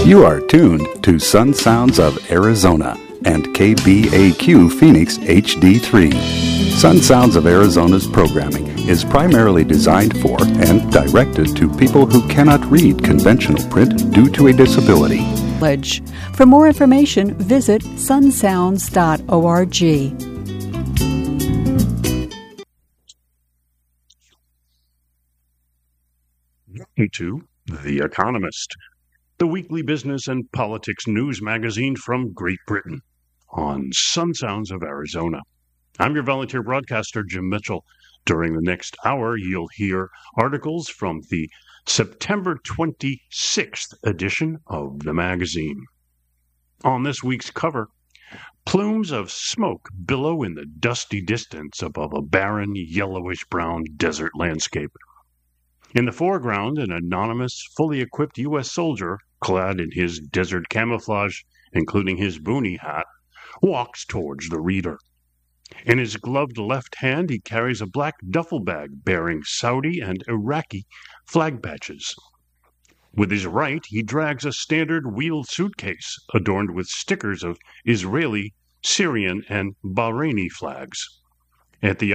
You are tuned to Sun Sounds of Arizona and KBAQ Phoenix HD3. Sun Sounds of Arizona's programming is primarily designed for and directed to people who cannot read conventional print due to a disability. For more information, visit sunsounds.org. Welcome to The Economist, the weekly business and politics news magazine from Great Britain on Sun Sounds of Arizona. I'm your volunteer broadcaster, Jim Mitchell. During the next hour, you'll hear articles from the September 26th edition of the magazine. On this week's cover, plumes of smoke billow in the dusty distance above a barren, yellowish-brown desert landscape. In the foreground, an anonymous, fully equipped U.S. soldier, clad in his desert camouflage, including his boonie hat, walks towards the reader. In his gloved left hand, he carries a black duffel bag bearing Saudi and Iraqi flag patches. With his right, he drags a standard wheeled suitcase adorned with stickers of Israeli, Syrian, and Bahraini flags. At the